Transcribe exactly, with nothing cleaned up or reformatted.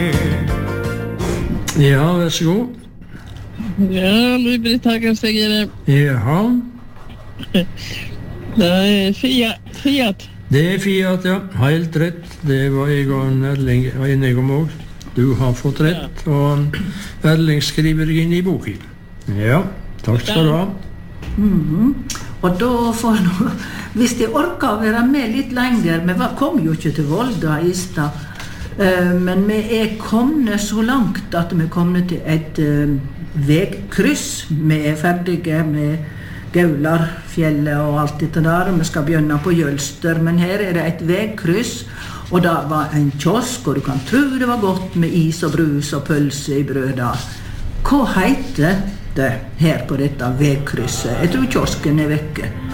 Ja, vær så god. Ja, Louis-Britt Hagen säger det. Jaha. Det är Fiat. Fiat. Det er Fiat, ja. Helt rett. Det var jeg og en Erling enig om også. Du har fått rett, og Erling skriver inn i boken. Ja, takk skal du ha. Mhm. Og da får nå, hvis de orker å være med litt lenger, vi var- kom jo ikke til Volda i stad, eh, men vi er kommet så langt at vi er kommet til et eh, vegkryss. Vi er ferdige med Gaularfjellet og alt dette der, og vi skal begynne på Jølster, men her er det et vegkryss, og det var en kiosk, og du kan tro det var godt med is og brus og pølse i brød der. Hva heter det her på dette vegkrysset? Jeg tror kiosken er vekke.